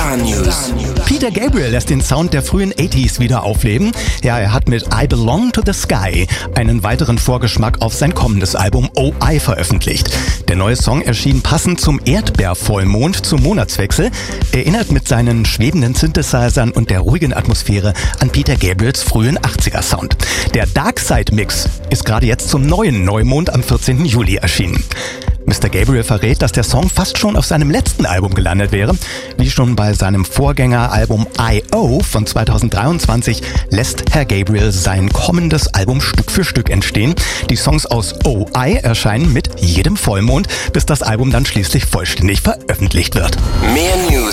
Star News. Peter Gabriel lässt den Sound der frühen 80s wieder aufleben. Ja, er hat mit I Belong to the Sky einen weiteren Vorgeschmack auf sein kommendes Album O.I. veröffentlicht. Der neue Song erschien passend zum Erdbeervollmond zum Monatswechsel, erinnert mit seinen schwebenden Synthesizern und der ruhigen Atmosphäre an Peter Gabriels frühen 80er-Sound. Der Darkside-Mix ist gerade jetzt zum neuen Neumond am 14. Juli erschienen. Mr. Gabriel verrät, dass der Song fast schon auf seinem letzten Album gelandet wäre. Wie schon bei seinem Vorgängeralbum I.O. von 2023 lässt Herr Gabriel sein kommendes Album Stück für Stück entstehen. Die Songs aus O.I. erscheinen mit jedem Vollmond, bis das Album dann schließlich vollständig veröffentlicht wird. Mehr News